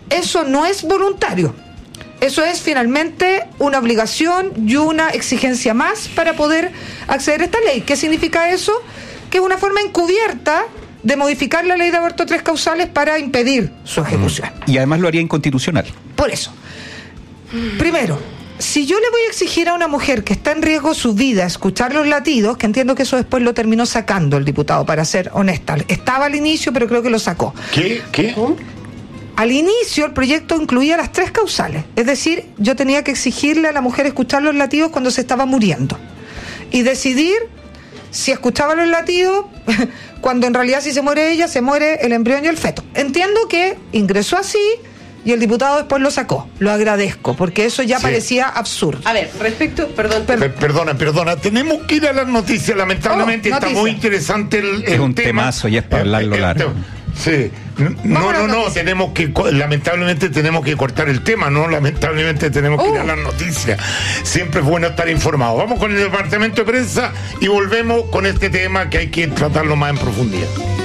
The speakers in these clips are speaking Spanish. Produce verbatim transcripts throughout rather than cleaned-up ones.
eso no es voluntario. Eso es finalmente una obligación y una exigencia más para poder acceder a esta ley. ¿Qué significa eso? Que es una forma encubierta de modificar la ley de aborto tres causales para impedir su ejecución. Y además lo haría inconstitucional. Por eso, primero, si yo le voy a exigir a una mujer que está en riesgo su vida escuchar los latidos, que entiendo que eso después lo terminó sacando el diputado, para ser honesta, estaba al inicio pero creo que lo sacó. ¿Qué? ¿Qué? ¿Cómo? Al inicio el proyecto incluía las tres causales, es decir, yo tenía que exigirle a la mujer escuchar los latidos cuando se estaba muriendo y decidir si escuchaba los latidos cuando en realidad si se muere ella, se muere el embrión y el feto. Entiendo que ingresó así y el diputado después lo sacó. Lo agradezco, porque eso ya sí parecía absurdo. A ver, respecto, perdón. Per, perdona, perdona, tenemos que ir a las noticias, lamentablemente oh, noticia. Está muy interesante el, el es un tema. temazo y es para hablarlo el, el, largo. Sí, no, no, no, tenemos que, lamentablemente tenemos que cortar el tema, ¿no? Lamentablemente tenemos que oh. ir a las noticias. Siempre es bueno estar informado. Vamos con el departamento de prensa y volvemos con este tema que hay que tratarlo más en profundidad.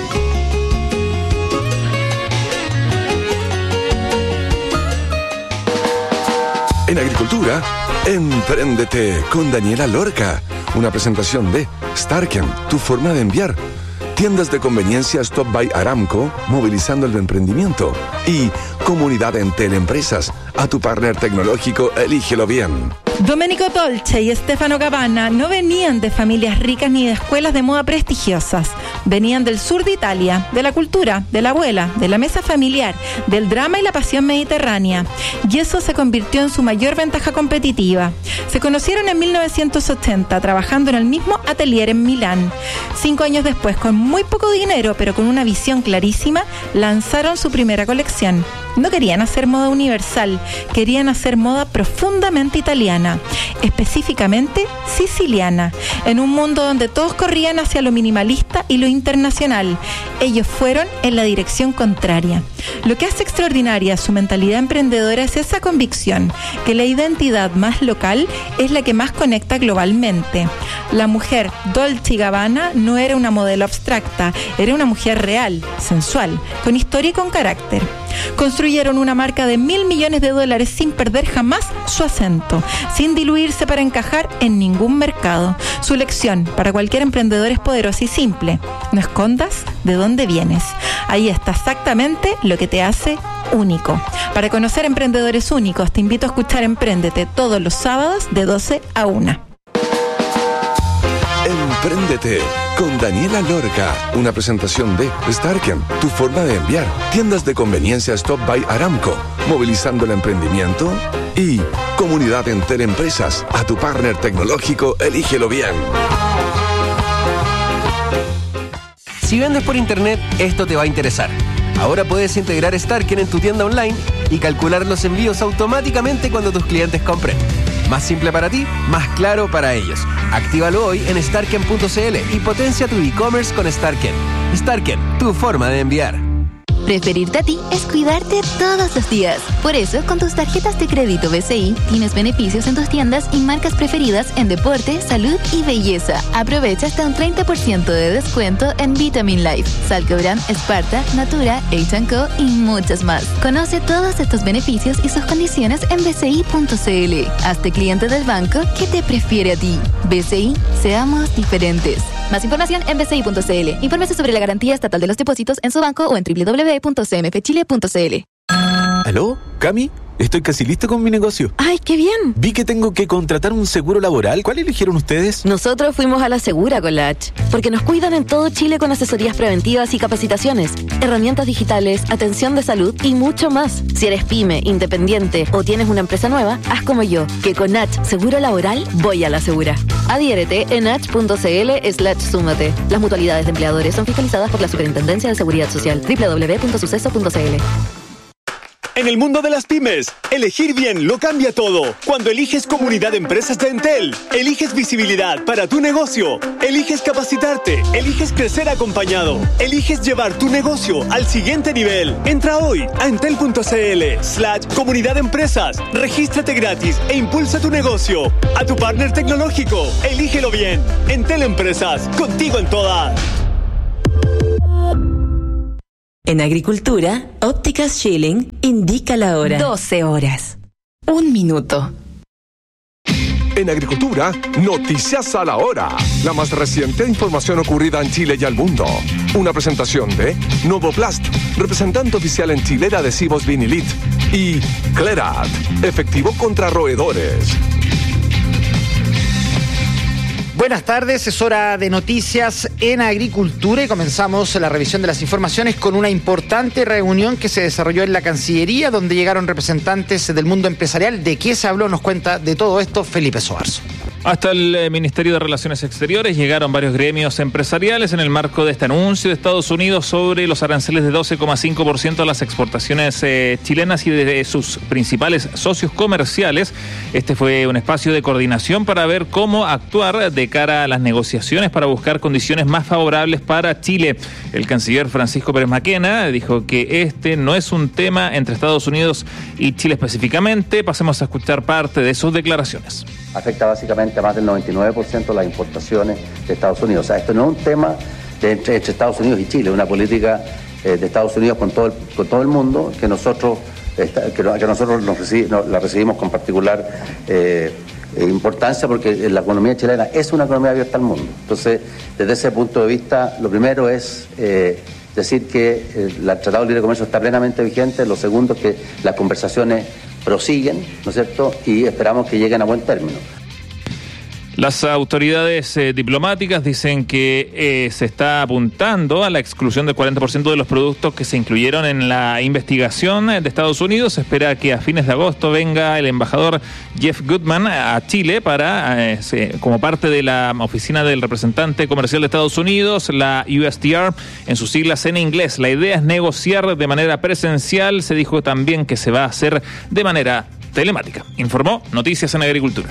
En agricultura, Empréndete con Daniela Lorca. Una presentación de Starken, tu forma de enviar. Tiendas de conveniencia Stop by Aramco, movilizando el emprendimiento. Y Comunidad Entel Empresas, a tu partner tecnológico, elígelo bien. Domenico Dolce y Stefano Gabbana no venían de familias ricas ni de escuelas de moda prestigiosas. Venían del sur de Italia, de la cultura, de la abuela, de la mesa familiar, del drama y la pasión mediterránea. Y eso se convirtió en su mayor ventaja competitiva. Se conocieron en mil novecientos ochenta, trabajando en el mismo atelier en Milán. Cinco años después, con muy poco dinero, pero con una visión clarísima, lanzaron su primera colección. No querían hacer moda universal, querían hacer moda profundamente italiana, específicamente siciliana, en un mundo donde todos corrían hacia lo minimalista y lo internacional. Ellos fueron en la dirección contraria. Lo que hace extraordinaria su mentalidad emprendedora es esa convicción, que la identidad más local es la que más conecta globalmente. La mujer Dolce y Gabbana no era una modelo abstracta, era una mujer real, sensual, con historia y con carácter. Construyeron una marca de mil millones de dólares sin perder jamás su acento, sin diluirse para encajar en ningún mercado. Su lección para cualquier emprendedor es poderosa y simple: no escondas de dónde vienes. Ahí está exactamente lo que te hace único. Para conocer emprendedores únicos, te invito a escuchar Empréndete todos los sábados de doce a una. Empréndete con Daniela Lorca. Una presentación de Starken, tu forma de enviar. Tiendas de conveniencia Stop by Aramco, movilizando el emprendimiento. Y Comunidad Entel Empresas, a tu partner tecnológico, elígelo bien. Si vendes por internet, esto te va a interesar. Ahora puedes integrar Starken en tu tienda online y calcular los envíos automáticamente cuando tus clientes compren. Más simple para ti, más claro para ellos. Actívalo hoy en starken punto c l y potencia tu e-commerce con Starken. Starken, tu forma de enviar. Preferirte a ti es cuidarte todos los días. Por eso, con tus tarjetas de crédito B C I, tienes beneficios en tus tiendas y marcas preferidas en deporte, salud y belleza. Aprovecha hasta un treinta por ciento de descuento en Vitamin Life, Salcobran, Sparta, Natura, H and Co y muchas más. Conoce todos estos beneficios y sus condiciones en b c i punto c l. Hazte cliente del banco que te prefiere a ti. B C I, seamos diferentes. Más información en b c i punto c l. Infórmese sobre la garantía estatal de los depósitos en su banco o en doble u doble u doble u punto c m f chile punto c l. ¿Aló? ¿Cami? Estoy casi listo con mi negocio. ¡Ay, qué bien! Vi que tengo que contratar un seguro laboral. ¿Cuál eligieron ustedes? Nosotros fuimos a la Segura con la H, porque nos cuidan en todo Chile con asesorías preventivas y capacitaciones, herramientas digitales, atención de salud y mucho más. Si eres pyme, independiente o tienes una empresa nueva, haz como yo, que con H Seguro Laboral voy a la Segura. Adhiérete en h punto c l slash súmate. Las mutualidades de empleadores son fiscalizadas por la Superintendencia de Seguridad Social. doble u doble u doble u punto suceso punto c l. En el mundo de las pymes, elegir bien lo cambia todo. Cuando eliges Comunidad de Empresas de Entel, eliges visibilidad para tu negocio, eliges capacitarte, eliges crecer acompañado, eliges llevar tu negocio al siguiente nivel. Entra hoy a entel punto c l slash Comunidad de Empresas, regístrate gratis e impulsa tu negocio. A tu partner tecnológico, elígelo bien. Entel Empresas, contigo en todas. En agricultura, Ópticas Schilling indica la hora. doce horas. Un minuto. En agricultura, noticias a la hora. La más reciente información ocurrida en Chile y al mundo. Una presentación de Novoplast, representante oficial en Chile de adhesivos Vinilit. Y Clerat, efectivo contra roedores. Buenas tardes, es hora de noticias en agricultura y comenzamos la revisión de las informaciones con una importante reunión que se desarrolló en la Cancillería, donde llegaron representantes del mundo empresarial. ¿De qué se habló? Nos cuenta de todo esto Felipe Soarzo. Hasta el eh, Ministerio de Relaciones Exteriores llegaron varios gremios empresariales en el marco de este anuncio de Estados Unidos sobre los aranceles de doce coma cinco por ciento a las exportaciones eh, chilenas y de, de sus principales socios comerciales. Este fue un espacio de coordinación para ver cómo actuar de cara a las negociaciones para buscar condiciones más favorables para Chile. El canciller Francisco Pérez Maquena dijo que este no es un tema entre Estados Unidos y Chile específicamente. Pasemos a escuchar parte de sus declaraciones. Afecta básicamente a más del noventa y nueve por ciento de las importaciones de Estados Unidos. O sea, esto no es un tema de entre, entre Estados Unidos y Chile, es una política eh, de Estados Unidos con todo el, con todo el mundo que nosotros, esta, que, que nosotros nos recibi, no, la recibimos con particular eh, eh, importancia porque la economía chilena es una economía abierta al mundo. Entonces, desde ese punto de vista, lo primero es eh, decir que el Tratado de Libre Comercio está plenamente vigente. Lo segundo es que las conversaciones prosiguen, ¿no es cierto? Y esperamos que lleguen a buen término. Las autoridades eh, diplomáticas dicen que eh, se está apuntando a la exclusión del cuarenta por ciento de los productos que se incluyeron en la investigación de Estados Unidos. Se espera que a fines de agosto venga el embajador Jeff Goodman a Chile para, eh, se, como parte de la oficina del representante comercial de Estados Unidos, la U S T R, en sus siglas en inglés. La idea es negociar de manera presencial. Se dijo también que se va a hacer de manera telemática. Informó Noticias en Agricultura.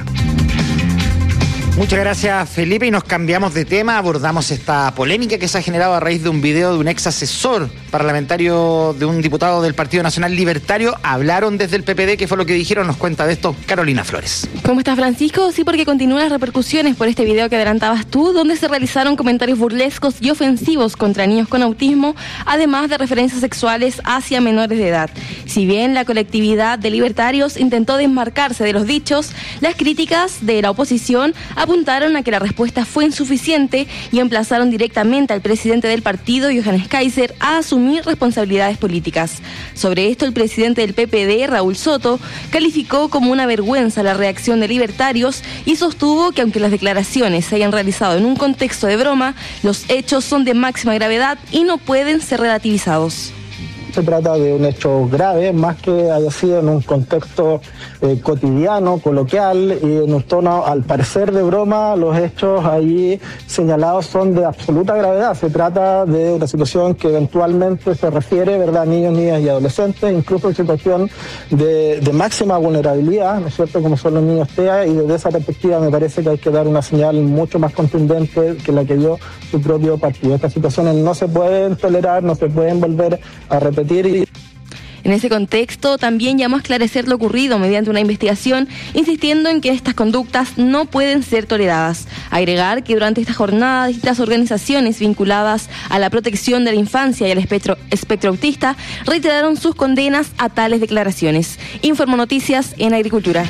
Muchas gracias, Felipe, y nos cambiamos de tema. Abordamos esta polémica que se ha generado a raíz de un video de un ex asesor parlamentario de un diputado del Partido Nacional Libertario. Hablaron desde el P P D, ¿qué fue lo que dijeron? Nos cuenta de esto Carolina Flores. ¿Cómo estás, Francisco? Sí, porque continúan las repercusiones por este video que adelantabas tú, donde se realizaron comentarios burlescos y ofensivos contra niños con autismo, además de referencias sexuales hacia menores de edad. Si bien la colectividad de libertarios intentó desmarcarse de los dichos, las críticas de la oposición apuntaron a que la respuesta fue insuficiente y emplazaron directamente al presidente del partido, Johannes Kaiser, a asumir responsabilidades políticas. Sobre esto, el presidente del P P D, Raúl Soto, calificó como una vergüenza la reacción de libertarios y sostuvo que aunque las declaraciones se hayan realizado en un contexto de broma, los hechos son de máxima gravedad y no pueden ser relativizados. Se trata de un hecho grave, más que haya sido en un contexto eh, cotidiano, coloquial y en un tono, al parecer, de broma. Los hechos allí señalados son de absoluta gravedad. Se trata de una situación que eventualmente se refiere, ¿verdad?, a niños, niñas y adolescentes, incluso en situación de, de máxima vulnerabilidad, ¿no es cierto?, como son los niños T E A, y desde esa perspectiva me parece que hay que dar una señal mucho más contundente que la que dio su propio partido. Estas situaciones no se pueden tolerar, no se pueden volver a repetir. En ese contexto, también llamó a esclarecer lo ocurrido mediante una investigación, insistiendo en que estas conductas no pueden ser toleradas. Agregar que durante esta jornada, distintas organizaciones vinculadas a la protección de la infancia y al espectro, espectro autista reiteraron sus condenas a tales declaraciones. Informó Noticias en Agricultura.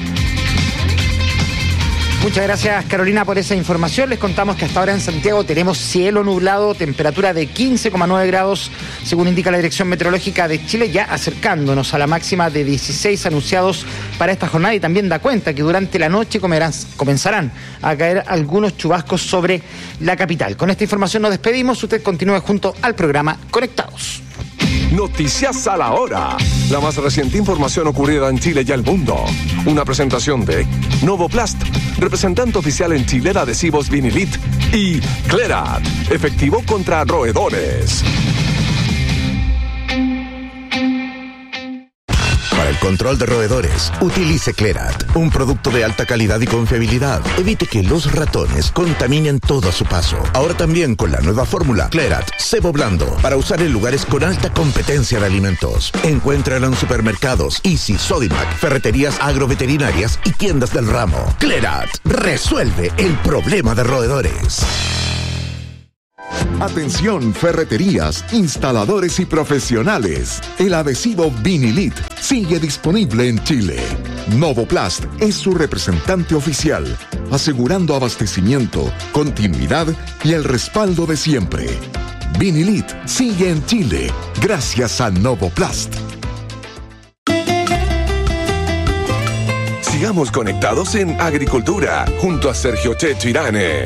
Muchas gracias, Carolina, por esa información. Les contamos que hasta ahora en Santiago tenemos cielo nublado, temperatura de quince coma nueve grados, según indica la Dirección Meteorológica de Chile, ya acercándonos a la máxima de dieciséis anunciados para esta jornada, y también da cuenta que durante la noche comerán, comenzarán a caer algunos chubascos sobre la capital. Con esta información nos despedimos. Usted continúe junto al programa Conectados. Noticias a la hora. La más reciente información ocurrida en Chile y el mundo. Una presentación de Novoplast, representante oficial en Chile de adhesivos Vinilit. Y Clerat, efectivo contra roedores. Para el control de roedores, utilice Clerat, un producto de alta calidad y confiabilidad. Evite que los ratones contaminen todo a su paso. Ahora también con la nueva fórmula Clerat Cebo Blando, para usar en lugares con alta competencia de alimentos. Encuéntrala en supermercados, Easy, Sodimac, ferreterías agroveterinarias y tiendas del ramo. Clerat resuelve el problema de roedores. Atención, ferreterías, instaladores y profesionales. El adhesivo Vinilit sigue disponible en Chile. Novoplast es su representante oficial, asegurando abastecimiento, continuidad y el respaldo de siempre. Vinilit sigue en Chile gracias a Novoplast. Sigamos conectados en Agricultura junto a Sergio Checho Irane.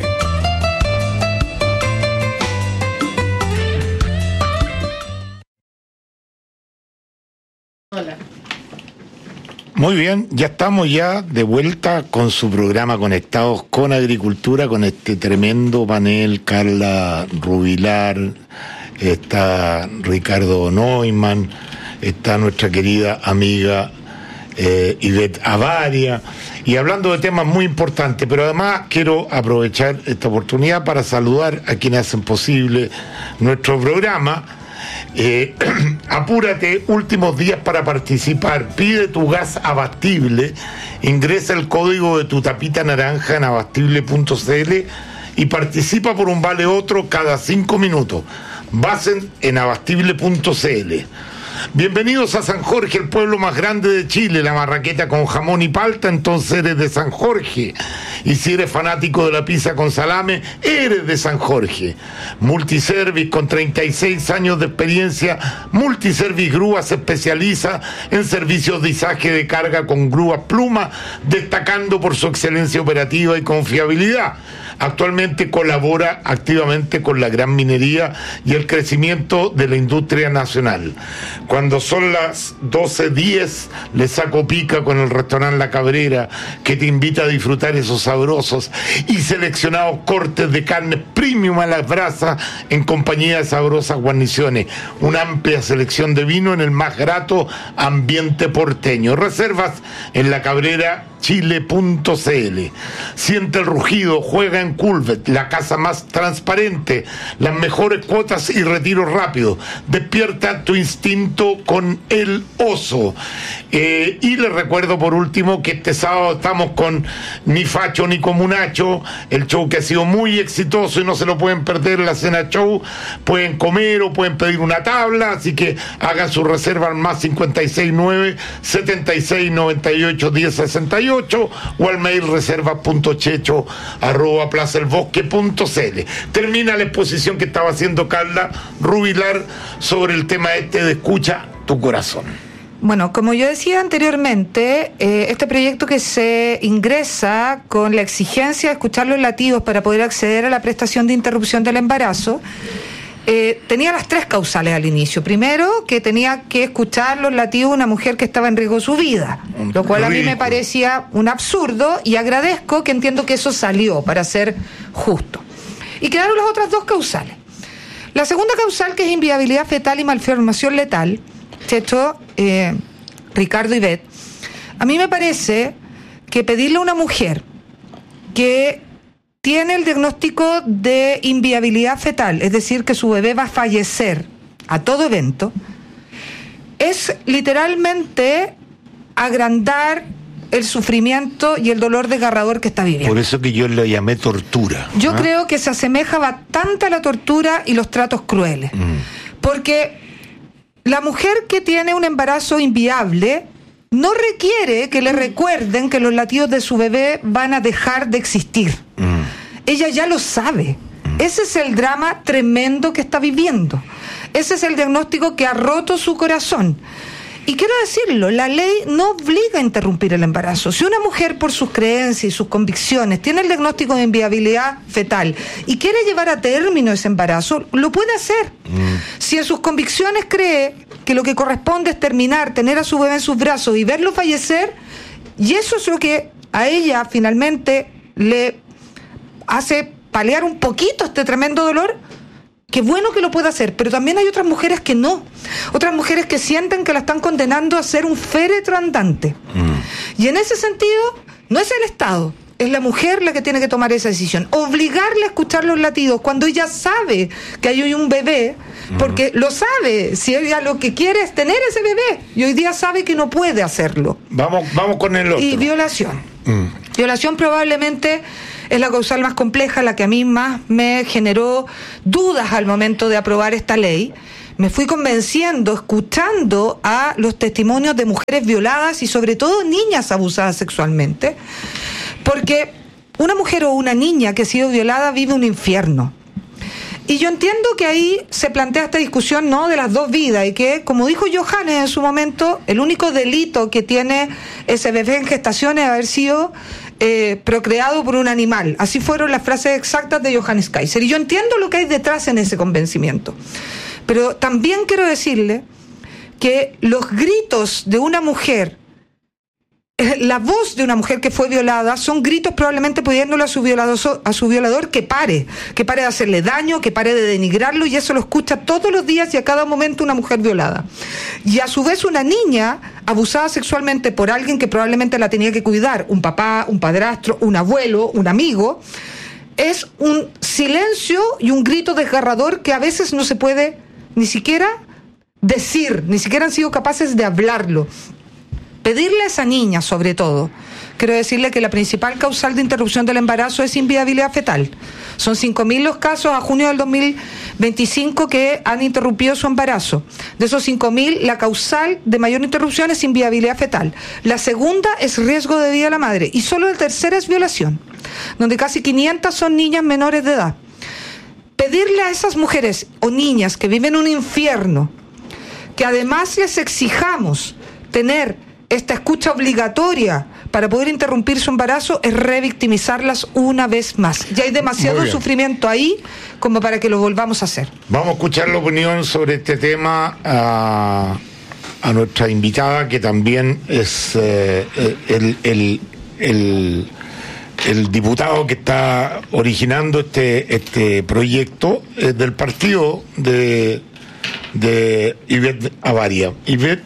Hola. Muy bien, ya estamos ya de vuelta con su programa Conectados con Agricultura, con este tremendo panel. Carla Rubilar, está Ricardo Neumann, está nuestra querida amiga eh, Ivette Avaria, y hablando de temas muy importantes, pero además quiero aprovechar esta oportunidad para saludar a quienes hacen posible nuestro programa. Eh, apúrate, últimos días para participar. Pide tu gas abastible, ingresa el código de tu tapita naranja en abastible punto c l y participa por un vale otro cada cinco minutos. Basen en abastible punto c l. Bienvenidos a San Jorge, el pueblo más grande de Chile, la marraqueta con jamón y palta, entonces eres de San Jorge. Y si eres fanático de la pizza con salame, eres de San Jorge. Multiservice, con treinta y seis años de experiencia, Multiservice Grúa se especializa en servicios de izaje de carga con grúas Pluma, destacando por su excelencia operativa y confiabilidad. Actualmente colabora activamente con la gran minería y el crecimiento de la industria nacional. Cuando son las doce diez, le saco pica con el restaurante La Cabrera, que te invita a disfrutar esos sabrosos y seleccionados cortes de carne premium a las brasas en compañía de sabrosas guarniciones. Una amplia selección de vino en el más grato ambiente porteño. Reservas en La Cabrera chile punto c l. Siente el rugido, juega en Culvet, la casa más transparente, las mejores cuotas y retiros rápidos. Despierta tu instinto con el oso. Eh, y les recuerdo por último que este sábado estamos con Ni Facho ni Comunacho, el show que ha sido muy exitoso y no se lo pueden perder, la cena show. Pueden comer o pueden pedir una tabla, así que hagan su reserva al más cincuenta y seis nueve, setenta y seis, noventa y ocho, diez, sesenta y ocho o al mail reserva punto checho arroba plaza el bosque punto c l. Termina la exposición que estaba haciendo Carla Rubilar sobre el tema este de Escucha tu Corazón. Bueno, como yo decía anteriormente, eh, este proyecto que se ingresa con la exigencia de escuchar los latidos para poder acceder a la prestación de interrupción del embarazo, Eh, tenía las tres causales al inicio. Primero, que tenía que escuchar los latidos de una mujer que estaba en riesgo de su vida, lo cual a mí me parecía un absurdo, y agradezco que entiendo que eso salió, para ser justo. Y quedaron las otras dos causales. La segunda causal, que es inviabilidad fetal y malformación letal, Checho, eh, Ricardo y Ivette, a mí me parece que pedirle a una mujer que tiene el diagnóstico de inviabilidad fetal, es decir, que su bebé va a fallecer a todo evento, es literalmente agrandar el sufrimiento y el dolor desgarrador que está viviendo. Por eso que yo le llamé tortura. Yo ¿ah? creo que se asemeja bastante a la tortura y los tratos crueles. Mm. Porque la mujer que tiene un embarazo inviable no requiere que le recuerden que los latidos de su bebé van a dejar de existir. Mm. Ella ya lo sabe. Mm. Ese es el drama tremendo que está viviendo. Ese es el diagnóstico que ha roto su corazón. Y quiero decirlo, la ley no obliga a interrumpir el embarazo. Si una mujer, por sus creencias y sus convicciones, tiene el diagnóstico de inviabilidad fetal y quiere llevar a término ese embarazo, lo puede hacer. Mm. Si en sus convicciones cree que lo que corresponde es terminar, tener a su bebé en sus brazos y verlo fallecer, y eso es lo que a ella finalmente le hace paliar un poquito este tremendo dolor, qué bueno que lo pueda hacer. Pero también hay otras mujeres que no, otras mujeres que sienten que la están condenando a ser un féretro andante. Mm. Y en ese sentido, no es el Estado, es la mujer la que tiene que tomar esa decisión, obligarle a escuchar los latidos cuando ella sabe que hay un bebé, porque mm. lo sabe, si ella lo que quiere es tener ese bebé, y hoy día sabe que no puede hacerlo. Vamos, vamos con el otro. Y violación. Mm. Violación probablemente es la causal más compleja, la que a mí más me generó dudas al momento de aprobar esta ley. Me fui convenciendo, escuchando a los testimonios de mujeres violadas y sobre todo niñas abusadas sexualmente, porque una mujer o una niña que ha sido violada vive un infierno. Y yo entiendo que ahí se plantea esta discusión, ¿no?, de las dos vidas, y que, como dijo Johannes en su momento, el único delito que tiene ese bebé en gestación es haber sido eh, procreado por un animal. Así fueron las frases exactas de Johannes Kaiser. Y yo entiendo lo que hay detrás en ese convencimiento. Pero también quiero decirle que los gritos de una mujer, la voz de una mujer que fue violada, son gritos probablemente pidiéndole a su violador, a su violador que pare, que pare de hacerle daño, que pare de denigrarlo, y eso lo escucha todos los días y a cada momento una mujer violada. Y a su vez una niña abusada sexualmente por alguien que probablemente la tenía que cuidar, un papá, un padrastro, un abuelo, un amigo, es un silencio y un grito desgarrador que a veces no se puede ni siquiera decir, ni siquiera han sido capaces de hablarlo. Pedirle a esa niña, sobre todo, quiero decirle que la principal causal de interrupción del embarazo es inviabilidad fetal. Son cinco mil los casos a junio del dos mil veinticinco que han interrumpido su embarazo. De esos cinco mil, la causal de mayor interrupción es inviabilidad fetal. La segunda es riesgo de vida a la madre. Y solo la tercera es violación, donde casi quinientas son niñas menores de edad. Pedirle a esas mujeres o niñas que viven un infierno, que además les exijamos tener esta escucha obligatoria para poder interrumpir su embarazo, es revictimizarlas una vez más. Ya hay demasiado sufrimiento ahí como para que lo volvamos a hacer. Vamos a escuchar la opinión sobre este tema a, a nuestra invitada, que también es eh, el, el, el, el diputado que está originando este, este proyecto eh, del partido de, de Ivette Avaria. Ivette,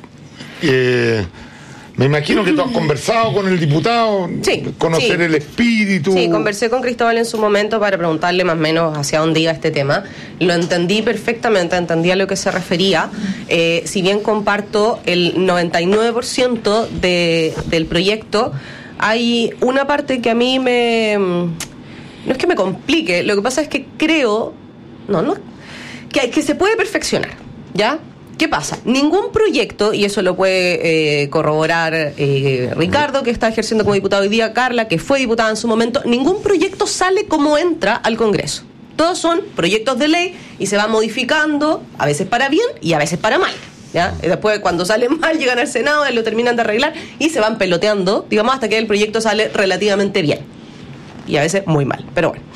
eh, me imagino que tú has conversado con el diputado, sí, conocer sí. el espíritu. Sí, conversé con Cristóbal en su momento para preguntarle más o menos hacia dónde iba este tema. Lo entendí perfectamente, entendí a lo que se refería. Eh, si bien comparto el noventa y nueve por ciento de, del proyecto, hay una parte que a mí me... No es que me complique, lo que pasa es que creo... No, no... Que, que se puede perfeccionar, ¿ya? ¿Qué pasa? Ningún proyecto, y eso lo puede eh, corroborar eh, Ricardo, que está ejerciendo como diputado hoy día, Carla, que fue diputada en su momento, ningún proyecto sale como entra al Congreso. Todos son proyectos de ley y se van modificando, a veces para bien y a veces para mal, ¿ya? Y después, cuando salen mal, llegan al Senado y lo terminan de arreglar y se van peloteando, digamos, hasta que el proyecto sale relativamente bien. Y a veces muy mal, pero bueno.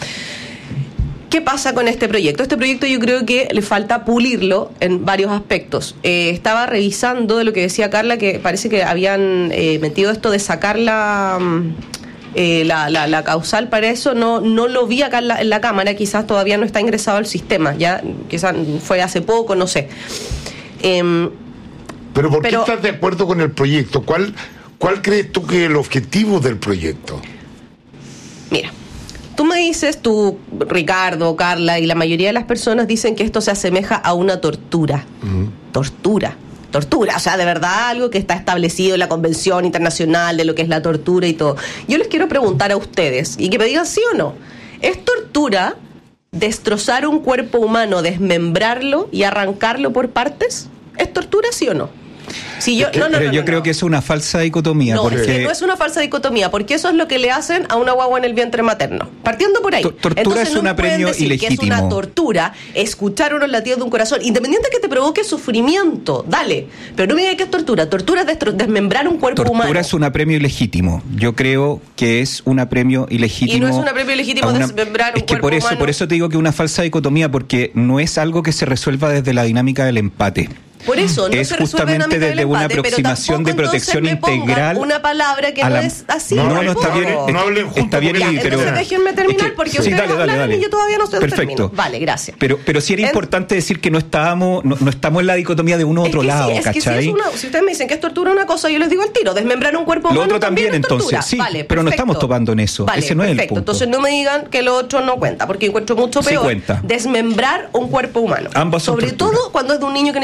¿Qué pasa con este proyecto? Este proyecto yo creo que le falta pulirlo en varios aspectos. Eh, estaba revisando de lo que decía Carla, que parece que habían eh, metido esto de sacar la, eh, la, la, la causal para eso. No, no lo vi acá en la, en la Cámara, quizás todavía no está ingresado al sistema, ya quizás fue hace poco, no sé. Eh, pero ¿por pero, qué estás de acuerdo con el proyecto? ¿Cuál, cuál crees tú que es el objetivo del proyecto? Mira. Tú me dices, tú, Ricardo, Carla, y la mayoría de las personas dicen que esto se asemeja a una tortura. Uh-huh. Tortura. Tortura. O sea, de verdad algo que está establecido en la Convención Internacional de lo que es la tortura y todo. Yo les quiero preguntar a ustedes, y que me digan sí o no. ¿Es tortura destrozar un cuerpo humano, desmembrarlo y arrancarlo por partes? ¿Es tortura, sí o no? Si yo, es que, no, no, pero no, yo no, creo no. que es una falsa dicotomía. No, porque... es que no es una falsa dicotomía, porque eso es lo que le hacen a una guagua en el vientre materno. Partiendo por ahí. Tortura Entonces, es no un apremio decir ilegítimo. Que es una tortura escuchar unos latidos de un corazón, independiente de que te provoque sufrimiento, dale. Pero no me digas que es tortura. Tortura es destro- desmembrar un cuerpo tortura humano. Tortura es un apremio ilegítimo. Yo creo que es un apremio ilegítimo. Y no es un apremio ilegítimo una... desmembrar un es que cuerpo por eso, humano. por eso te digo que es una falsa dicotomía, porque no es algo que se resuelva desde la dinámica del empate. Por eso, no es se resuelve justamente desde empate, una aproximación de protección integral. Una palabra que no la... es así. No, no, no está bien. No hablen juntos. Está bien, ya, pero... entonces déjenme terminar, es que, porque sí, ustedes dale, dale, hablaron dale. y yo todavía no estoy Perfecto. termino. Vale, gracias. Pero, pero sí era en... importante decir que no estábamos, no, no estamos en la dicotomía de uno u otro es que lado, sí, es ¿cachai? Que si, es una, si ustedes me dicen que es tortura una cosa, yo les digo al tiro, desmembrar un cuerpo humano. Lo otro también, también es entonces, tortura. sí, vale, pero no estamos topando en eso. Vale, ese no perfecto. es el punto. Entonces no me digan que lo otro no cuenta, porque encuentro mucho peor sí cuenta. desmembrar un cuerpo humano. Ambas son Sobre tortura. todo cuando es de un niño que ni siquiera puede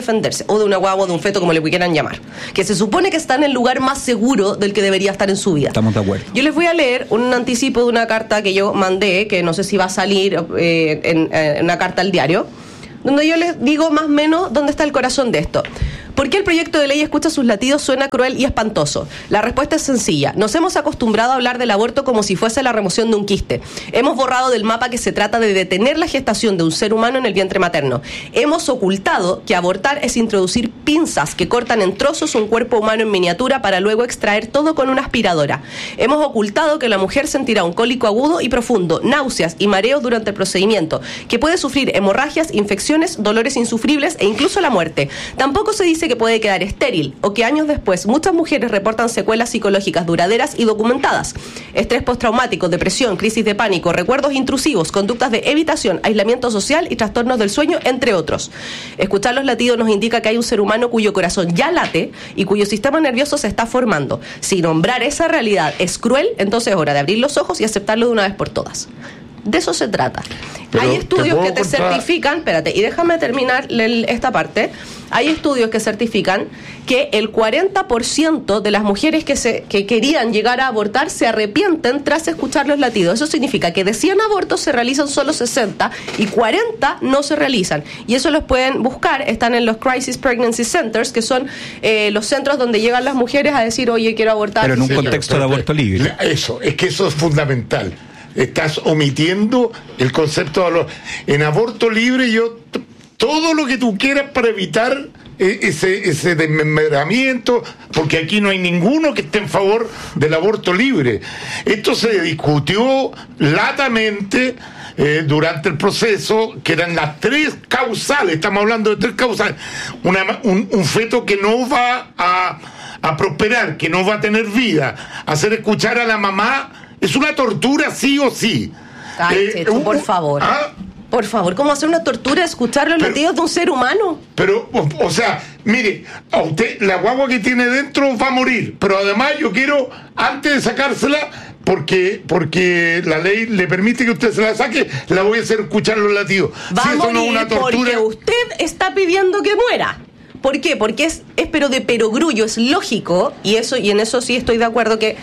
defenderse, o de una guagua, de un feto, como le quieran llamar, que se supone que está en el lugar más seguro del que debería estar en su vida. Estamos de acuerdo. Yo les voy a leer un anticipo de una carta que yo mandé, que no sé si va a salir eh, en, en una carta al diario, donde yo les digo más o menos dónde está el corazón de esto. ¿Por qué el proyecto de ley Escucha sus latidos suena cruel y espantoso? La respuesta es sencilla. Nos hemos acostumbrado a hablar del aborto como si fuese la remoción de un quiste. Hemos borrado del mapa que se trata de detener la gestación de un ser humano en el vientre materno. Hemos ocultado que abortar es introducir pinzas que cortan en trozos un cuerpo humano en miniatura para luego extraer todo con una aspiradora. Hemos ocultado que la mujer sentirá un cólico agudo y profundo, náuseas y mareos durante el procedimiento, que puede sufrir hemorragias, infecciones, dolores insufribles e incluso la muerte. Tampoco se dice que puede quedar estéril o que años después muchas mujeres reportan secuelas psicológicas duraderas y documentadas. Estrés postraumático, depresión, crisis de pánico, recuerdos intrusivos, conductas de evitación, aislamiento social y trastornos del sueño, entre otros. Escuchar los latidos nos indica que hay un ser humano cuyo corazón ya late y cuyo sistema nervioso se está formando. Si nombrar esa realidad es cruel, entonces es hora de abrir los ojos y aceptarlo de una vez por todas. De eso se trata. Pero hay estudios te que te contar... certifican, espérate, y déjame terminar el, esta parte. Hay estudios que certifican que el cuarenta por ciento de las mujeres que se que querían llegar a abortar se arrepienten tras escuchar los latidos. Eso significa que de cien abortos se realizan solo sesenta y cuarenta no se realizan. Y eso los pueden buscar, están en los Crisis Pregnancy Centers, que son eh, los centros donde llegan las mujeres a decir, oye, quiero abortar. Pero en un sí, contexto pero, de aborto libre. Eso, es que eso es fundamental. Estás omitiendo el concepto de lo... En aborto libre yo t- todo lo que tú quieras para evitar eh, ese, ese desmembramiento, porque aquí no hay ninguno que esté en favor del aborto libre. Esto se discutió latamente eh, durante el proceso, que eran las tres causales, estamos hablando de tres causales. Una, un, un feto que no va a, a prosperar, que no va a tener vida, hacer escuchar a la mamá es una tortura sí o sí. Ay, eh, Checho, uh, por favor. ¿Ah? Por favor, ¿cómo hacer una tortura escuchar los pero, latidos de un ser humano? Pero, o, o sea, mire, a usted, la guagua que tiene dentro va a morir, pero además yo quiero, antes de sacársela, porque porque la ley le permite que usted se la saque, la voy a hacer escuchar los latidos. Va si a eso morir no es una tortura, porque usted está pidiendo que muera. ¿Por qué? Porque es, es pero de perogrullo, es lógico, y eso y en eso sí estoy de acuerdo que...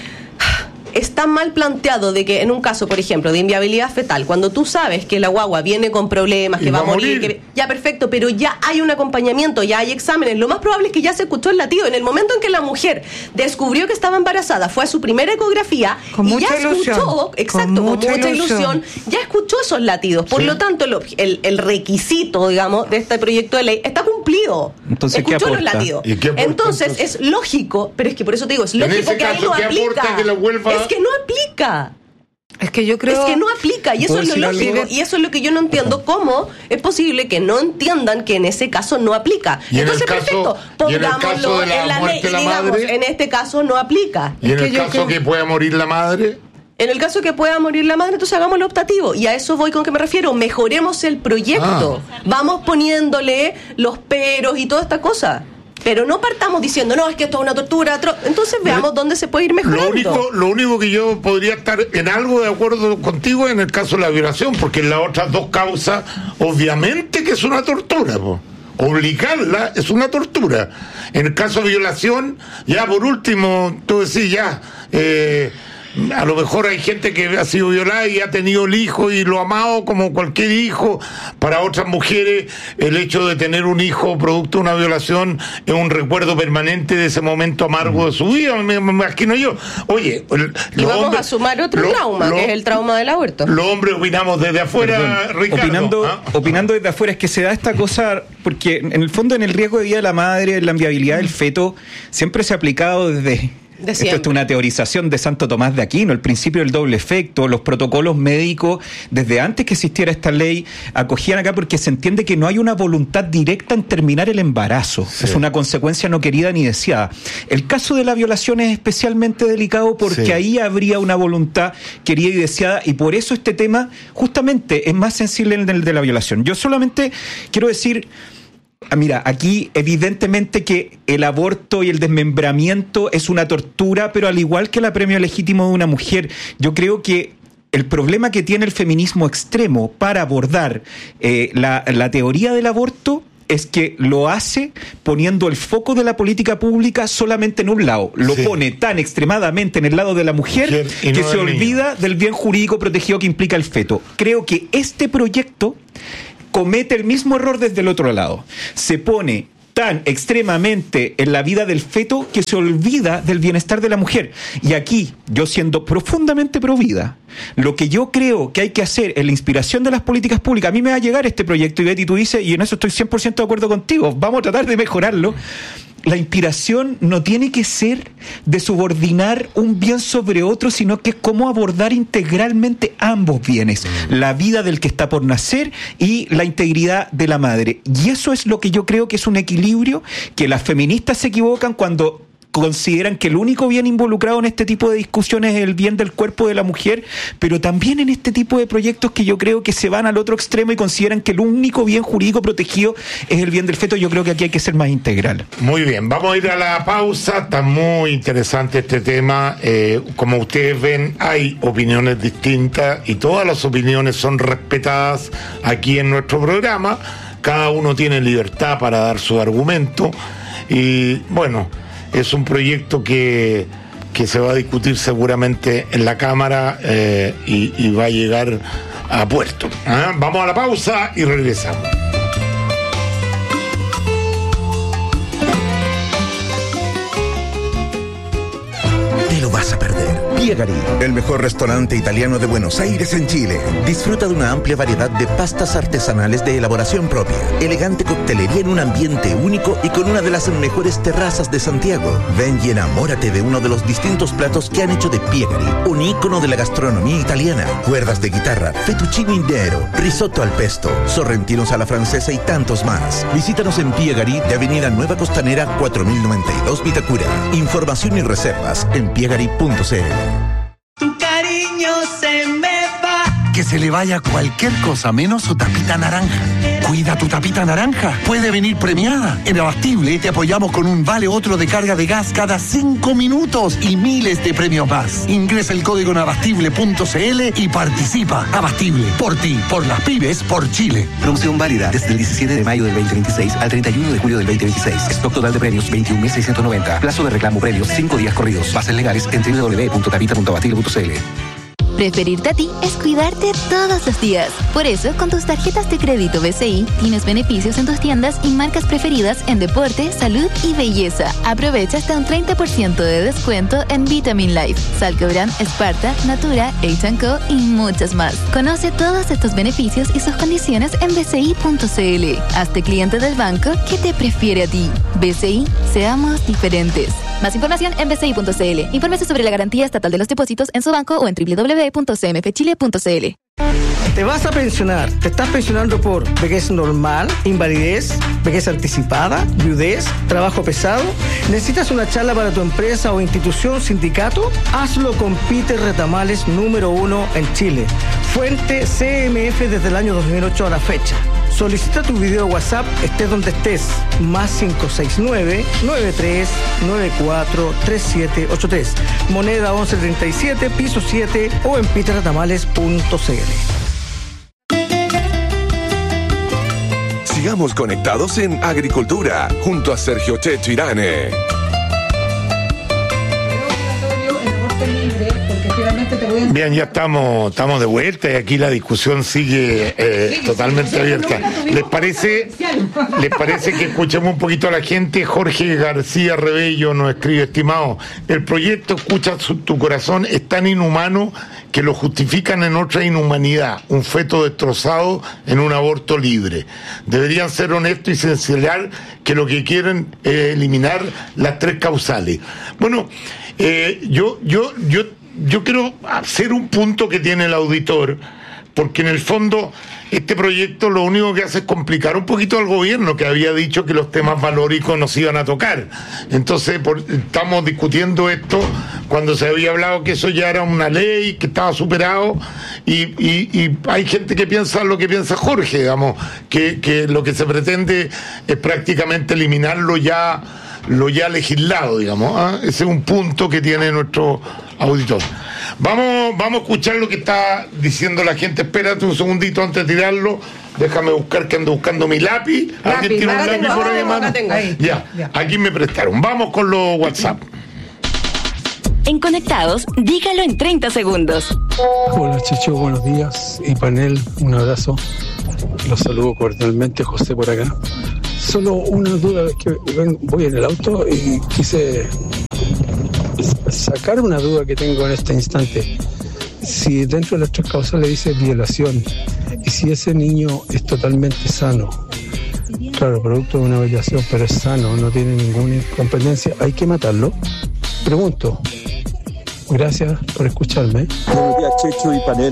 Está mal planteado de que en un caso, por ejemplo, de inviabilidad fetal, cuando tú sabes que la guagua viene con problemas, que va, va a morir, morir. Que, ya perfecto, pero ya hay un acompañamiento, ya hay exámenes, lo más probable es que ya se escuchó el latido. En el momento en que la mujer descubrió que estaba embarazada, fue a su primera ecografía con y mucha ya ilusión. escuchó, exacto, con mucha, con mucha ilusión. ilusión, ya escuchó esos latidos. Por sí. lo tanto, el, el, el requisito, digamos, de este proyecto de ley está cumplido. Entonces, escuchó ¿qué los latidos. ¿Y qué aporta, entonces, entonces, es lógico, pero es que por eso te digo, es lógico que ahí no aplica. Que la vuelva... Es que no aplica. Es que yo creo... Es que no aplica, y eso es lo lógico, y eso es lo que yo no entiendo. ¿Cómo es posible que no entiendan que en ese caso no aplica? Entonces, caso, perfecto, pongámoslo en, en la ley y digamos, madre, en este caso no aplica. ¿Y en es el que caso yo, que pueda morir la madre? En el caso que pueda morir la madre, entonces hagámoslo optativo. Y a eso voy con que me refiero. Mejoremos el proyecto. Ah. Vamos poniéndole los peros y toda esta cosa. Pero no partamos diciendo, no, es que esto es una tortura. Tro-. Entonces veamos dónde se puede ir mejorando. Lo único, lo único que yo podría estar en algo de acuerdo contigo es en el caso de la violación, porque en las otras dos causas, obviamente que es una tortura, po. Obligarla es una tortura. En el caso de violación, ya por último, tú decís ya, eh, a lo mejor hay gente que ha sido violada y ha tenido el hijo y lo ha amado como cualquier hijo. Para otras mujeres, el hecho de tener un hijo producto de una violación es un recuerdo permanente de ese momento amargo de su vida, me, me imagino yo. Oye, el, y vamos hombres, a sumar otro lo, trauma, lo, que es el trauma del aborto. Los hombres opinamos desde afuera, Perdón, Ricardo. Opinando, ¿Ah? opinando desde afuera es que se da esta cosa, porque en el fondo en el riesgo de vida de la madre, en la inviabilidad del feto, siempre se ha aplicado desde... De Esto es una teorización de Santo Tomás de Aquino, el principio del doble efecto, los protocolos médicos, desde antes que existiera esta ley, acogían acá porque se entiende que no hay una voluntad directa en terminar el embarazo. Sí. Es una consecuencia no querida ni deseada. El caso de la violación es especialmente delicado porque sí. ahí habría una voluntad querida y deseada, y por eso este tema justamente es más sensible en el de la violación. Yo solamente quiero decir... Ah, mira, aquí evidentemente que el aborto y el desmembramiento es una tortura, pero al igual que el apremio legítimo de una mujer, yo creo que el problema que tiene el feminismo extremo para abordar eh, la, la teoría del aborto es que lo hace poniendo el foco de la política pública solamente en un lado. Lo sí. pone tan extremadamente en el lado de la mujer que no se olvida niño. del bien jurídico protegido que implica el feto. Creo que este proyecto comete el mismo error desde el otro lado. Se pone tan extremadamente en la vida del feto que se olvida del bienestar de la mujer. Y aquí, yo siendo profundamente pro vida, lo que yo creo que hay que hacer en la inspiración de las políticas públicas, a mí me va a llegar este proyecto, y Betty, tú dices, y en eso estoy cien por ciento de acuerdo contigo, vamos a tratar de mejorarlo. La inspiración no tiene que ser de subordinar un bien sobre otro, sino que es cómo abordar integralmente ambos bienes, la vida del que está por nacer y la integridad de la madre. Y eso es lo que yo creo que es un equilibrio que las feministas se equivocan cuando consideran que el único bien involucrado en este tipo de discusiones es el bien del cuerpo de la mujer, pero también en este tipo de proyectos que yo creo que se van al otro extremo y consideran que el único bien jurídico protegido es el bien del feto. Yo creo que aquí hay que ser más integral. Muy bien, vamos a ir a la pausa. Está muy interesante este tema. Eh, como ustedes ven, hay opiniones distintas y todas las opiniones son respetadas aquí en nuestro programa. Cada uno tiene libertad para dar su argumento y bueno, es un proyecto que, que se va a discutir seguramente en la Cámara eh, y, y va a llegar a puerto. ¿Ah? Vamos a la pausa y regresamos. Te lo vas a perder. Piegari, el mejor restaurante italiano de Buenos Aires en Chile. Disfruta de una amplia variedad de pastas artesanales de elaboración propia, elegante coctelería en un ambiente único y con una de las mejores terrazas de Santiago. Ven y enamórate de uno de los distintos platos que han hecho de Piegari un ícono de la gastronomía italiana. Cuerdas de guitarra, fettuccine intero, risotto al pesto, sorrentinos a la francesa y tantos más. Visítanos en Piegari de Avenida Nueva Costanera cuatro mil noventa y dos Vitacura. Información y reservas en piegari punto c l. Tu cariño se me va. Que se le vaya cualquier cosa menos su tapita naranja. Cuida tu tapita naranja. Puede venir premiada. En Abastible te apoyamos con un vale otro de carga de gas cada cinco minutos y miles de premios más. Ingresa el código en abastible punto c l y participa. Abastible, por ti, por las pymes, por Chile. Promoción válida desde el diecisiete de mayo del veinte veintiséis al treinta y uno de julio del veinte veintiséis. Stock total de premios veintiún mil seiscientos noventa. Plazo de reclamo premios cinco días corridos. Bases legales en doble u doble u doble u punto tapita punto abastible punto c l. Preferirte a ti es cuidarte todos los días. Por eso, con tus tarjetas de crédito B C I, tienes beneficios en tus tiendas y marcas preferidas en deporte, salud y belleza. Aprovecha hasta un treinta por ciento de descuento en Vitamin Life, Salcobran, Sparta, Natura, H and Co y muchas más. Conoce todos estos beneficios y sus condiciones en b c i punto c l. Hazte cliente del banco que te prefiere a ti. B C I, seamos diferentes. Más información en b c i punto c l. Infórmese sobre la garantía estatal de los depósitos en su banco o en doble u doble u doble u punto c m f chile punto c l. Te vas a pensionar. Te estás pensionando por vejez normal, invalidez, vejez anticipada, viudez, trabajo pesado. ¿Necesitas una charla para tu empresa o institución, sindicato? Hazlo con Peter Retamales, número uno en Chile. Fuente C M F desde el año dos mil ocho a la fecha. Solicita tu video WhatsApp, estés donde estés. Más cinco seis nueve, nueve tres nueve cuatro, tres siete ocho tres. Moneda once treinta y siete, piso siete o en peter retamales punto c l. Sigamos conectados en Agricultura, junto a Sergio Checho Irane. Bien, ya estamos, estamos de vuelta y aquí la discusión sigue eh, sí, totalmente sí, abierta. ¿Les parece, ¿Les parece que escuchemos un poquito a la gente? Jorge García Rebello nos escribe: estimado, el proyecto Escucha su, tu corazón es tan inhumano que lo justifican en otra inhumanidad, un feto destrozado en un aborto libre. Deberían ser honestos y sincerar que lo que quieren es eliminar las tres causales. Bueno, eh, yo, yo, yo Yo quiero hacer un punto que tiene el auditor, porque en el fondo este proyecto lo único que hace es complicar un poquito al gobierno, que había dicho que los temas valóricos nos iban a tocar. Entonces por, estamos discutiendo esto cuando se había hablado que eso ya era una ley, que estaba superado, y, y, y hay gente que piensa lo que piensa Jorge, digamos, que, que lo que se pretende es prácticamente eliminarlo ya, lo ya legislado, digamos, ¿eh? Ese es un punto que tiene nuestro auditor. Vamos, vamos a escuchar lo que está diciendo la gente. Espérate un segundito antes de tirarlo, Déjame buscar, que ando buscando mi lápiz. ¿Alguien tiene un lápiz por ahí, mano? Ya, ya, aquí me prestaron. Vamos con los WhatsApp. En Conectados, dígalo en treinta segundos. Hola, Chicho, buenos días. Y panel, un abrazo. Los saludo cordialmente, José por acá. Solo una duda, es que voy en el auto y quise sacar una duda que tengo en este instante. Si dentro de las tres causales dice violación, y si ese niño es totalmente sano, claro, producto de una violación, pero es sano, no tiene ninguna incompetencia, ¿hay que matarlo? Pregunto. Gracias por escucharme. Buenos días, Checho y panel.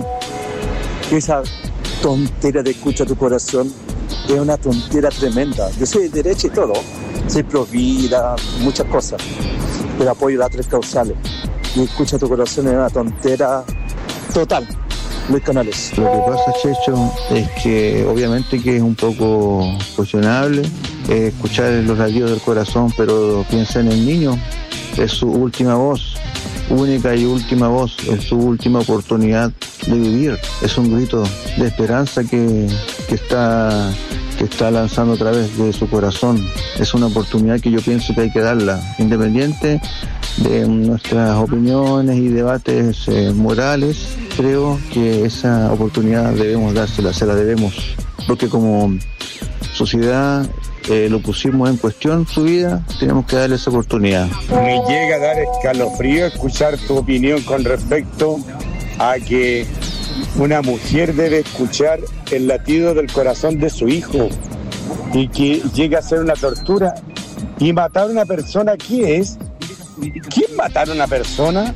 Esa tontera de escucha tu corazón es una tontera tremenda. Yo soy de derecha y todo, soy pro vida, muchas cosas, pero apoyo las tres causales. Y escucha tu corazón es una tontera total. Luis Canales. Lo que pasa, Checho, es que obviamente que es un poco cuestionable eh, escuchar los latidos del corazón, pero piensa en el niño, es su última voz, única y última voz, es su última oportunidad de vivir, es un grito de esperanza que, que está que está lanzando a través de su corazón, es una oportunidad que yo pienso que hay que darla, independiente de nuestras opiniones y debates eh, morales. Creo que esa oportunidad debemos dársela, se la debemos, porque como sociedad eh, lo pusimos en cuestión su vida, tenemos que darle esa oportunidad. Me llega a dar escalofrío escuchar tu opinión con respecto a que una mujer debe escuchar el latido del corazón de su hijo y que llega a ser una tortura. Y matar a una persona, ¿qué es? ¿Quién matar a una persona?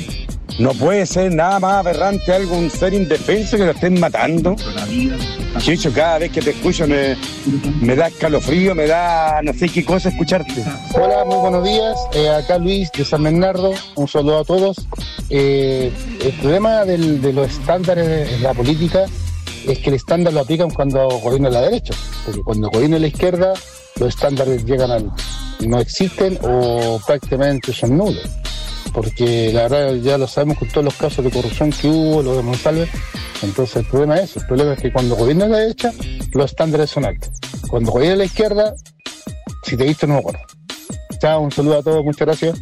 No puede ser nada más aberrante algún ser indefenso que lo estén matando. Chicho, cada vez que te escucho me, me da escalofrío, me da no sé qué cosa escucharte. Hola, muy buenos días. Eh, acá Luis de San Bernardo. Un saludo a todos. Eh, el problema del, de los estándares en la política es que el estándar lo aplican cuando gobierna la derecha. Porque cuando gobierna la izquierda, los estándares llegan al, no existen o prácticamente son nulos. Porque la verdad ya lo sabemos con todos los casos de corrupción que hubo, lo de Monsalve. Entonces el problema es eso, el problema es que cuando gobierna la derecha, los estándares son altos. Cuando gobierna la izquierda, si te he visto no me acuerdo. Chao, un saludo a todos, muchas gracias.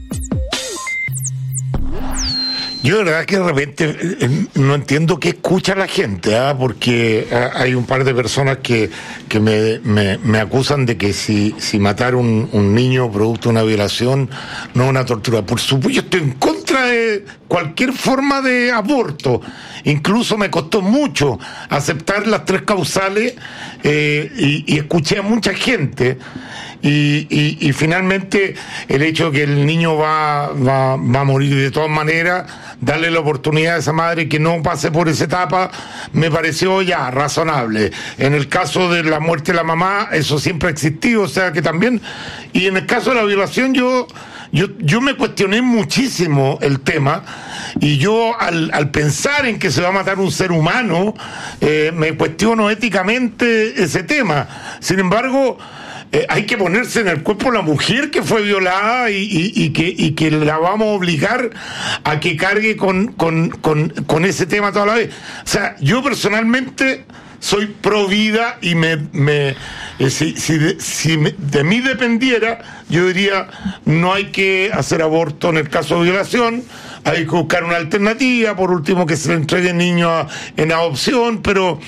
Yo de verdad que de repente eh, no entiendo qué escucha la gente, ¿eh? Porque eh, hay un par de personas que, que me, me, me acusan de que si, si matar un, un niño producto de una violación no es una tortura. Por supuesto, yo estoy en contra de cualquier forma de aborto. Incluso me costó mucho aceptar las tres causales eh, y, y escuché a mucha gente. Y, y, y finalmente el hecho de que el niño va, va, va a morir de todas maneras, darle la oportunidad a esa madre que no pase por esa etapa, me pareció ya razonable. En el caso de la muerte de la mamá, eso siempre ha existido, o sea que también, y en el caso de la violación yo... Yo, yo me cuestioné muchísimo el tema y yo al, al pensar en que se va a matar un ser humano, eh, me cuestiono éticamente ese tema. Sin embargo, eh, hay que ponerse en el cuerpo de la mujer que fue violada y, y, y, que, y que la vamos a obligar a que cargue con, con, con, con ese tema toda la vez. O sea, yo personalmente... soy pro vida y me, me eh, si, si, de, si me, de mí dependiera, yo diría no hay que hacer aborto en el caso de violación, hay que buscar una alternativa, por último que se le entregue niños a, en adopción, pero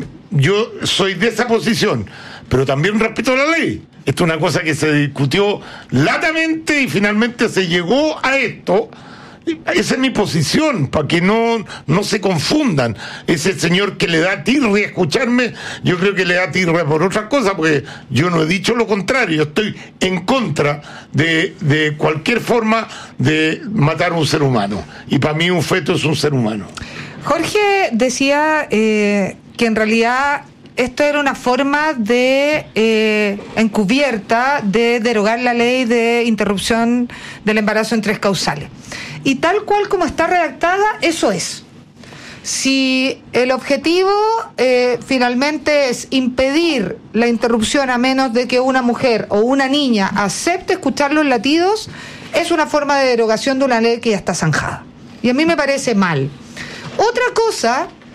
yo soy de esa posición, pero también respeto la ley. Esto es una cosa que se discutió latamente y finalmente se llegó a esto. Esa es mi posición, para que no, no se confundan. Ese señor que le da tirria a escucharme, yo creo que le da tirria por otra cosa, porque yo no he dicho lo contrario. Yo estoy en contra de, de cualquier forma de matar a un ser humano. Y para mí un feto es un ser humano. Jorge decía eh, que en realidad esto era una forma de eh, encubierta de derogar la ley de interrupción del embarazo en tres causales. Y tal cual como está redactada, eso es. Si el objetivo eh, finalmente es impedir la interrupción a menos de que una mujer o una niña acepte escuchar los latidos, es una forma de derogación de una ley que ya está zanjada. Y a mí me parece mal. Otra cosa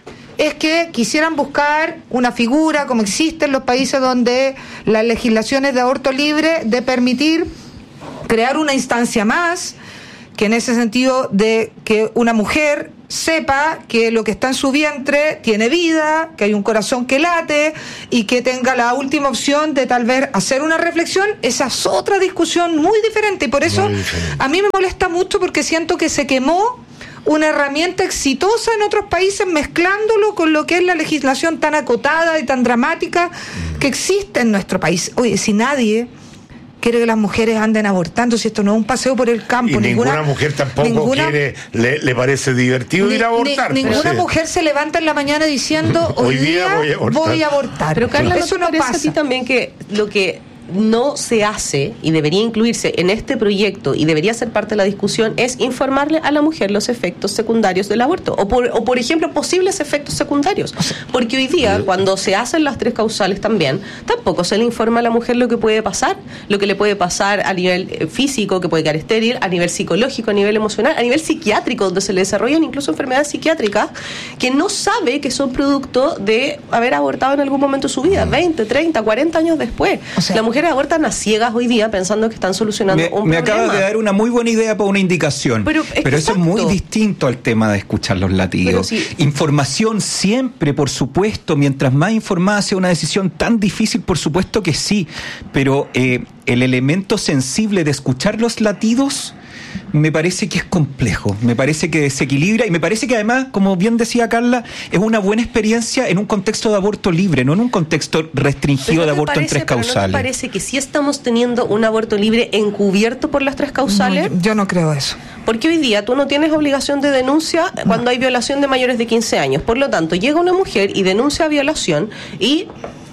es que quisieran buscar una figura como existe en los países donde las legislaciones de aborto libre, de permitir crear una instancia más, que en ese sentido de que una mujer sepa que lo que está en su vientre tiene vida, que hay un corazón que late y que tenga la última opción de tal vez hacer una reflexión. Esa es otra discusión muy diferente y por eso a mí me molesta mucho porque siento que se quemó una herramienta exitosa en otros países mezclándolo con lo que es la legislación tan acotada y tan dramática que existe en nuestro país. Oye, si nadie quiere que las mujeres anden abortando, si esto no es un paseo por el campo. Y ninguna, ninguna mujer tampoco ninguna, quiere, le, le parece divertido ni, ir a abortar. Ni, ninguna sí. mujer se levanta en la mañana diciendo, hoy, hoy día voy a abortar. Voy a abortar. Pero Carla, eso ¿no no parece pasa? a ti también que lo que no se hace y debería incluirse en este proyecto y debería ser parte de la discusión es informarle a la mujer los efectos secundarios del aborto o por, o por ejemplo posibles efectos secundarios, porque hoy día cuando se hacen las tres causales también tampoco se le informa a la mujer lo que puede pasar, lo que le puede pasar a nivel físico, que puede quedar estéril, a nivel psicológico, a nivel emocional, a nivel psiquiátrico, donde se le desarrollan incluso enfermedades psiquiátricas que no sabe que son producto de haber abortado en algún momento de su vida, veinte, treinta, cuarenta años después. O sea, la mujer abortan a ciegas hoy día pensando que están solucionando me, un me problema. acabas de dar una muy buena idea para una indicación, pero, es pero eso es muy distinto al tema de escuchar los latidos. Sí. Información siempre, por supuesto, mientras más informada sea una decisión tan difícil, por supuesto que sí, pero eh, el elemento sensible de escuchar los latidos me parece que es complejo, me parece que desequilibra y me parece que además, como bien decía Carla, es una buena experiencia en un contexto de aborto libre, no en un contexto restringido no de aborto parece, en tres causales. ¿No te parece que sí estamos teniendo un aborto libre encubierto por las tres causales? No, yo no creo eso. Porque hoy día tú no tienes obligación de denuncia no. cuando hay violación de mayores de quince años. Por lo tanto, llega una mujer y denuncia violación y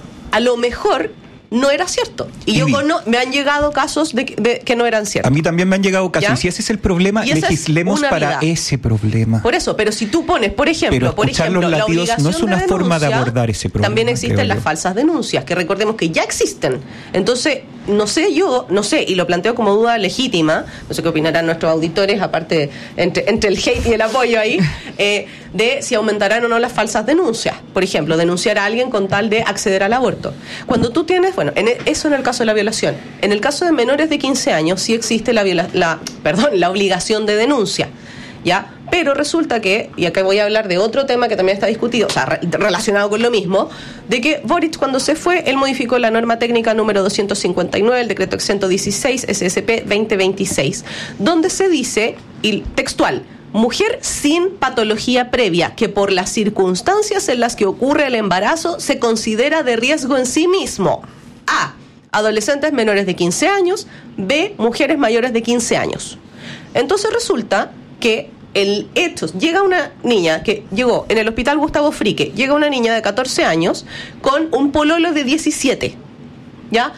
a lo mejor no era cierto. Y, y yo cono- me han llegado casos de, de que no eran ciertos. A mí también me han llegado casos. ¿Ya? Y si ese es el problema, legislemos para vida. ese problema. Por eso, pero si tú pones, por ejemplo, pero por ejemplo, los la latidos obligación no es una de forma denuncia, de abordar ese problema. También existen las falsas denuncias, que recordemos que ya existen. Entonces, no sé yo, no sé, y lo planteo como duda legítima, no sé qué opinarán nuestros auditores, aparte entre, entre el hate y el apoyo ahí, eh, de si aumentarán o no las falsas denuncias. Por ejemplo, denunciar a alguien con tal de acceder al aborto. Cuando tú tienes, bueno, en eso en el caso de la violación. En el caso de menores de quince años sí existe la, viola, la, perdón, la obligación de denuncia, ¿ya? Pero resulta que, y acá voy a hablar de otro tema que también está discutido, o sea, re- relacionado con lo mismo, de que Boric cuando se fue, él modificó la norma técnica número doscientos cincuenta y nueve, el decreto ciento dieciséis, S S P veinte veintiséis, donde se dice, y textual, mujer sin patología previa que por las circunstancias en las que ocurre el embarazo se considera de riesgo en sí mismo. A. Adolescentes menores de quince años. B. Mujeres mayores de quince años. Entonces resulta que el hecho, llega una niña que llegó en el hospital Gustavo Frique, llega una niña de catorce años con un pololo de diecisiete, ¿ya?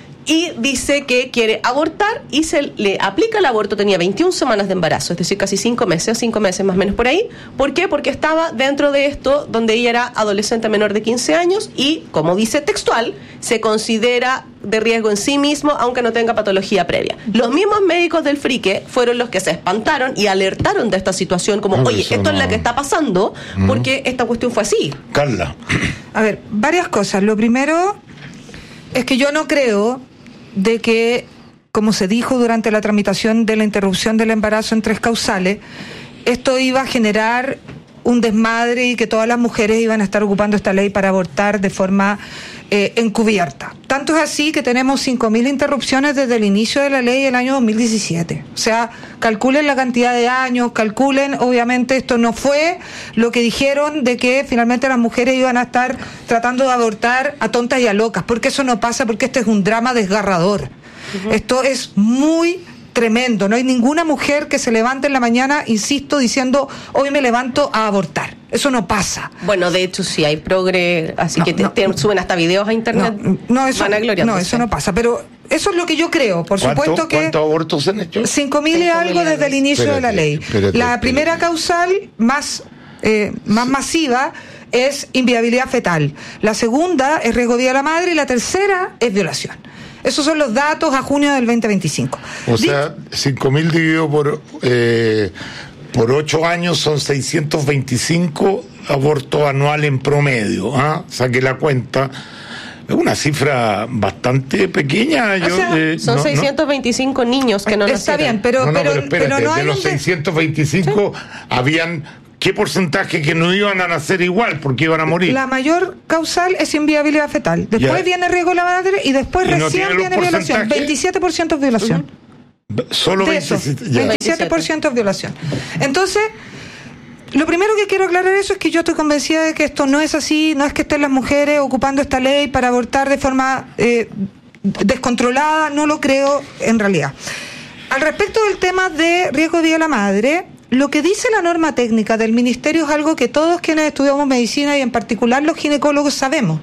Y dice que quiere abortar y se le aplica el aborto, tenía veintiuna semanas de embarazo, es decir, casi cinco meses, cinco meses más o menos por ahí. ¿Por qué? Porque estaba dentro de esto donde ella era adolescente menor de quince años y, como dice textual, se considera de riesgo en sí mismo aunque no tenga patología previa. Los mismos médicos del Frique fueron los que se espantaron y alertaron de esta situación como, oye, esto no es la que está pasando porque esta cuestión fue así. Carla. A ver, varias cosas. Lo primero es que yo no creo de que, como se dijo durante la tramitación de la interrupción del embarazo en tres causales, esto iba a generar un desmadre y que todas las mujeres iban a estar ocupando esta ley para abortar de forma eh, encubierta. Tanto es así que tenemos cinco mil interrupciones desde el inicio de la ley el año dos mil diecisiete. O sea, calculen la cantidad de años, calculen, obviamente esto no fue lo que dijeron de que finalmente las mujeres iban a estar tratando de abortar a tontas y a locas, porque eso no pasa, porque este es un drama desgarrador. Uh-huh. Esto es muy tremendo. No hay ninguna mujer que se levante en la mañana, insisto, diciendo hoy me levanto a abortar. Eso no pasa. Bueno, de hecho sí hay progre, así no, que te, no, te suben hasta videos a internet. No, no, eso, no, eso no pasa. Pero eso es lo que yo creo. Por supuesto que ¿cuántos abortos se han hecho? Cinco mil y algo desde el inicio espérate, de la ley. Espérate, la espérate. primera causal más eh, más sí. masiva es inviabilidad fetal. La segunda es riesgo de vida de la madre y la tercera es violación. Esos son los datos a junio del veinte veinticinco. O sea, cinco mil dividido por eh, por ocho años son seiscientos veinticinco abortos anuales en promedio. ¿Ah? Saqué la cuenta. Es una cifra bastante pequeña. Yo, o sea, eh, son no, seiscientos veinticinco no, niños que no está nacieron. bien, pero, no, no, pero, pero espérate, pero no de hay los un de... seiscientos veinticinco sí. habían... ¿Qué porcentaje que no iban a nacer igual porque iban a morir? La mayor causal es inviabilidad fetal. Después ya. viene riesgo de la madre y después ¿Y recién no viene violación. veintisiete por ciento es violación. Uh-huh. Solo de eso, veintisiete por ciento es violación. Entonces, lo primero que quiero aclarar eso es que yo estoy convencida de que esto no es así, no es que estén las mujeres ocupando esta ley para abortar de forma eh, descontrolada, no lo creo en realidad. Al respecto del tema de riesgo de vida de la madre, lo que dice la norma técnica del Ministerio es algo que todos quienes estudiamos medicina y en particular los ginecólogos sabemos.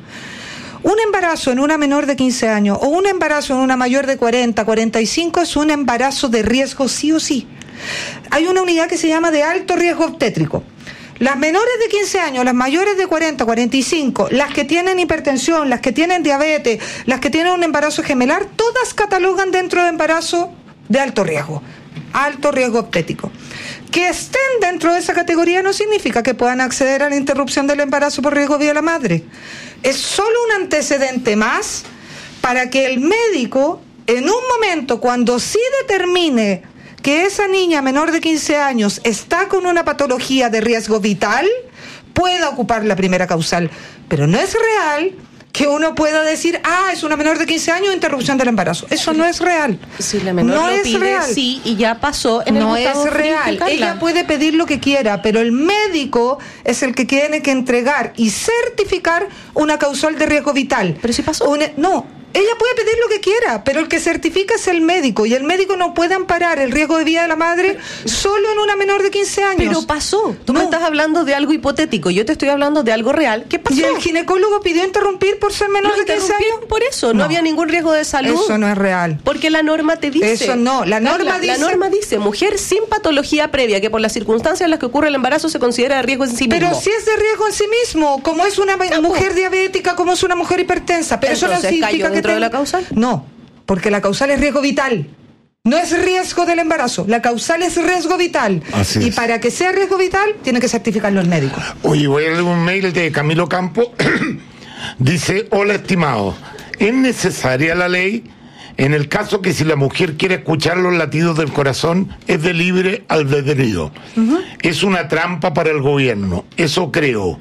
Un embarazo en una menor de quince años o un embarazo en una mayor de cuarenta, cuarenta y cinco es un embarazo de riesgo sí o sí. Hay una unidad que se llama de alto riesgo obstétrico. Las menores de quince años, las mayores de cuarenta, cuarenta y cinco, las que tienen hipertensión, las que tienen diabetes, las que tienen un embarazo gemelar, todas catalogan dentro de embarazo de alto riesgo. Alto riesgo obstétrico. Que estén dentro de esa categoría no significa que puedan acceder a la interrupción del embarazo por riesgo de vida de la madre. Es solo un antecedente más para que el médico, en un momento, cuando sí determine que esa niña menor de quince años está con una patología de riesgo vital, pueda ocupar la primera causal. Pero no es real que uno pueda decir, ah, es una menor de quince años, interrupción del embarazo. Eso no es real. Si la menor no lo es pide, real. Sí, y ya pasó en no el es real. Ella puede pedir lo que quiera, pero el médico es el que tiene que entregar y certificar una causal de riesgo vital. Pero si pasó. Una, no. Ella puede pedir lo que quiera, pero el que certifica es el médico, y el médico no puede amparar el riesgo de vida de la madre solo en una menor de quince años. Pero pasó. Tú no. me estás hablando de algo hipotético, yo te estoy hablando de algo real. ¿Qué pasó? Y el ginecólogo pidió interrumpir por ser menor ¿Lo de quince años? Por eso, no. no había ningún riesgo de salud. Eso no es real. Porque la norma te dice. Eso no, la norma Carla, dice. La norma dice, mujer sin patología previa, que por las circunstancias en las que ocurre el embarazo se considera de riesgo en sí mismo. Pero si es de riesgo en sí mismo, como es una no, mujer diabética, como es una mujer hipertensa. Pero Entonces, eso no significa que dentro te... de la causal. No, porque la causal es riesgo vital. No es riesgo del embarazo, la causal es riesgo vital. Así y es. para que sea riesgo vital, tiene que certificarlo el médico. Oye, voy a leer un mail de Camilo Campo. Dice, hola estimado, ¿es necesaria la ley? En el caso que si la mujer quiere escuchar los latidos del corazón, es de libre albedrío. Uh-huh. Es una trampa para el gobierno, eso creo.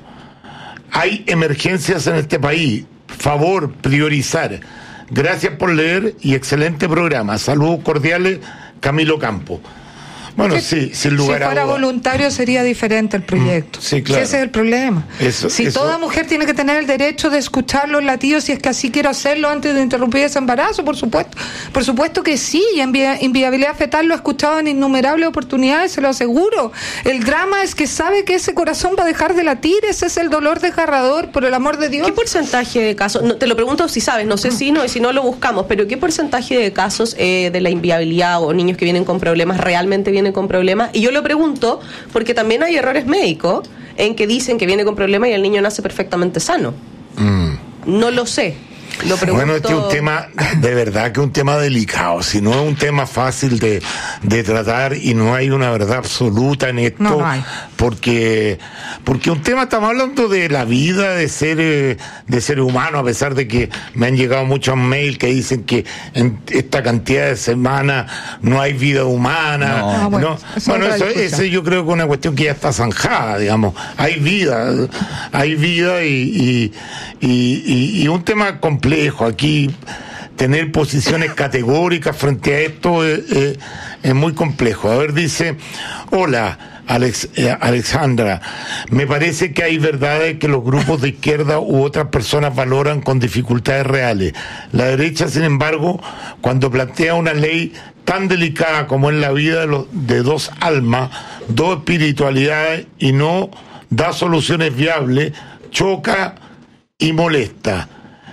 Hay emergencias en este país, favor, priorizar. Gracias por leer y excelente programa. Saludos cordiales, Camilo Campo. Bueno, sí, sin lugar si fuera a duda. voluntario sería diferente el proyecto. Sí, claro. Ese es el problema. Eso, si eso... toda mujer tiene que tener el derecho de escuchar los latidos, si es que así quiero hacerlo antes de interrumpir ese embarazo, por supuesto. Por supuesto que sí, y en inviabilidad fetal lo he escuchado en innumerables oportunidades, se lo aseguro. El drama es que sabe que ese corazón va a dejar de latir, ese es el dolor desgarrador, por el amor de Dios. ¿Qué porcentaje de casos, no, te lo pregunto si sabes, no sé si no, y si no lo buscamos, pero qué porcentaje de casos eh, de la inviabilidad o niños que vienen con problemas realmente vienen con problemas? Y yo lo pregunto porque también hay errores médicos en que dicen que viene con problemas y el niño nace perfectamente sano. Mm. No lo sé. Lo pregunto... Bueno, este es un tema, de verdad que es un tema delicado, si no es un tema fácil de, de tratar y no hay una verdad absoluta en esto, no, no hay. porque porque un tema, estamos hablando de la vida de ser de ser humano, a pesar de que me han llegado muchos mails que dicen que en esta cantidad de semanas no hay vida humana. No, ¿no? bueno, eso, bueno, eso, eso yo creo que es una cuestión que ya está zanjada, digamos. Hay vida, hay vida y, y, y, y, y un tema complejo. Aquí tener posiciones categóricas frente a esto es, es, es muy complejo. A ver, dice, hola Alex, eh, Alexandra, me parece que hay verdades que los grupos de izquierda u otras personas valoran con dificultades reales. La derecha, sin embargo, cuando plantea una ley tan delicada como es la vida de, los, de dos almas, dos espiritualidades, y no da soluciones viables, choca y molesta.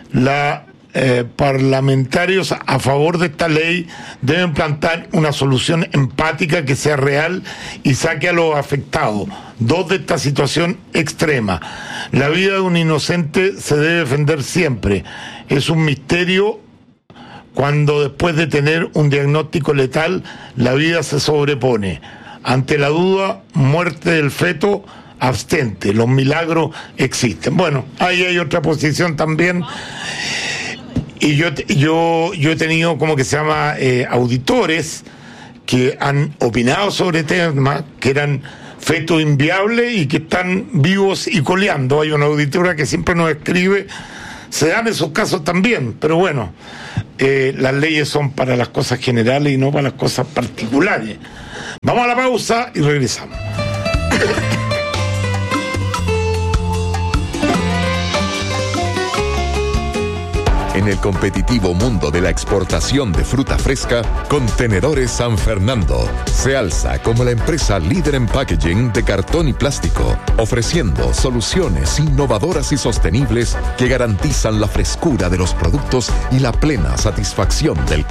La eh, parlamentarios a favor de esta ley deben plantear una solución empática que sea real y saque a los afectados. Dos, de esta situación extrema. La vida de un inocente se debe defender siempre. Es un misterio cuando después de tener un diagnóstico letal la vida se sobrepone. Ante la duda, muerte del feto, abstente. Los milagros existen. Bueno, ahí hay otra posición también. Y yo, yo, yo he tenido, como que se llama, eh, auditores que han opinado sobre temas que eran fetos inviables y que están vivos y coleando. Hay una auditora que siempre nos escribe. Se dan esos casos también, pero bueno, eh, las leyes son para las cosas generales y no para las cosas particulares. Vamos a la pausa y regresamos. En el competitivo mundo de la exportación de fruta fresca, Contenedores San Fernando se alza como la empresa líder en packaging de cartón y plástico, ofreciendo soluciones innovadoras y sostenibles que garantizan la frescura de los productos y la plena satisfacción del cliente.